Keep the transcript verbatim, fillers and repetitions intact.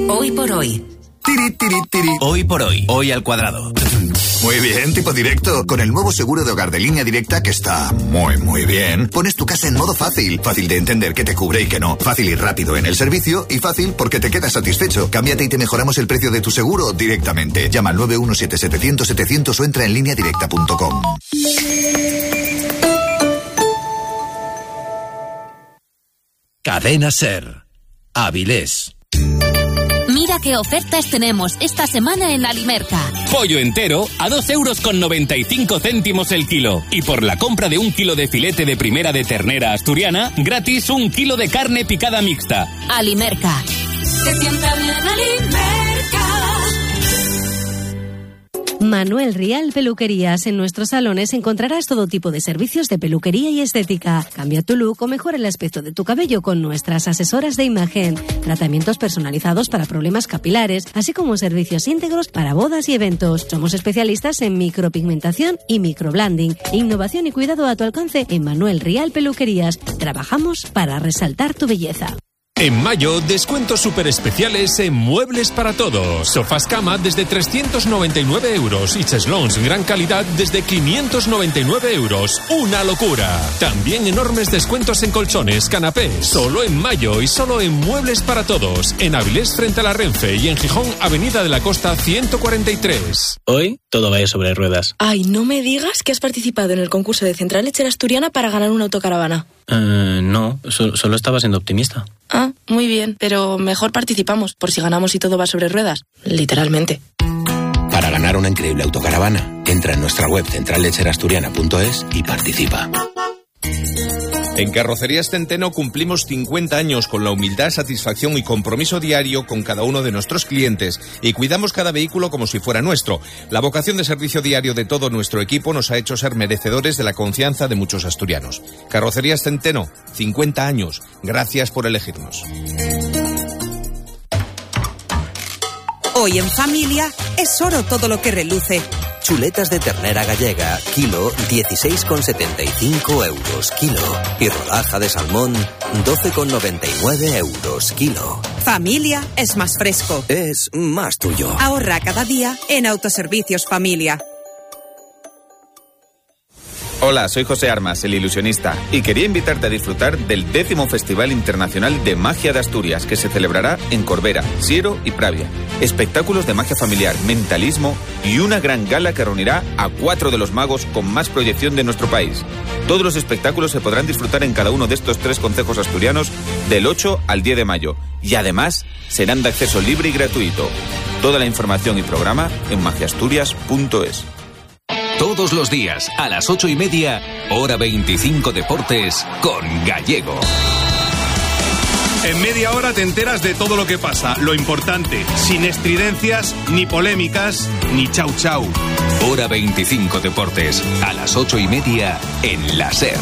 Hoy por hoy. Tiri, tiri, tiri. Hoy por hoy. Hoy al cuadrado. Muy bien, tipo directo. Con el nuevo seguro de hogar de Línea Directa, que está muy, muy bien, pones tu casa en modo fácil. Fácil de entender qué te cubre y qué no. Fácil y rápido en el servicio. Y fácil porque te quedas satisfecho. Cámbiate y te mejoramos el precio de tu seguro directamente. Llama al nueve uno siete setecientos setecientos o entra en línea directa punto com. Cadena Ser. Avilés. Mira qué ofertas tenemos esta semana en Alimerca. Pollo entero a dos euros con noventa y cinco céntimos el kilo. Y por la compra de un kilo de filete de primera de ternera asturiana, gratis un kilo de carne picada mixta. Alimerca. Se sienta bien Alimerca. Manuel Rial Peluquerías. En nuestros salones encontrarás todo tipo de servicios de peluquería y estética. Cambia tu look o mejora el aspecto de tu cabello con nuestras asesoras de imagen. Tratamientos personalizados para problemas capilares, así como servicios íntegros para bodas y eventos. Somos especialistas en micropigmentación y microblending. Innovación y cuidado a tu alcance en Manuel Rial Peluquerías. Trabajamos para resaltar tu belleza. En mayo, descuentos súper especiales en Muebles para Todos. Sofás cama desde trescientos noventa y nueve euros y cheslons gran calidad desde quinientos noventa y nueve euros. ¡Una locura! También enormes descuentos en colchones, canapés. Solo en mayo y solo en Muebles para Todos. En Avilés frente a la Renfe y en Gijón, Avenida de la Costa ciento cuarenta y tres. Hoy todo va sobre ruedas. Ay, no me digas que has participado en el concurso de Central Lechera Asturiana para ganar una autocaravana. Uh, no, so- solo estaba siendo optimista. Ah, muy bien, pero mejor participamos, por si ganamos y todo va sobre ruedas. Literalmente. Para ganar una increíble autocaravana, entra en nuestra web central lechera asturiana punto es y participa. En Carrocerías Centeno cumplimos cincuenta años con la humildad, satisfacción y compromiso diario con cada uno de nuestros clientes y cuidamos cada vehículo como si fuera nuestro. La vocación de servicio diario de todo nuestro equipo nos ha hecho ser merecedores de la confianza de muchos asturianos. Carrocerías Centeno, cincuenta años. Gracias por elegirnos. Hoy en familia es oro todo lo que reluce. Chuletas de ternera gallega, kilo, dieciséis con setenta y cinco euros, kilo. Y rodaja de salmón, doce con noventa y nueve euros, kilo. Familia es más fresco. Es más tuyo. Ahorra cada día en Autoservicios Familia. Hola, soy José Armas, el ilusionista, y quería invitarte a disfrutar del décimo Festival Internacional de Magia de Asturias, que se celebrará en Corbera, Siero y Pravia. Espectáculos de magia familiar, mentalismo y una gran gala que reunirá a cuatro de los magos con más proyección de nuestro país. Todos los espectáculos se podrán disfrutar en cada uno de estos tres concejos asturianos del ocho al diez de mayo, y además serán de acceso libre y gratuito. Toda la información y programa en magia asturias punto es. Todos los días, a las ocho y media, hora veinticinco Deportes, con Gallego. En media hora te enteras de todo lo que pasa, lo importante, sin estridencias, ni polémicas, ni chau chau. Hora veinticinco Deportes, a las ocho y media, en la SER.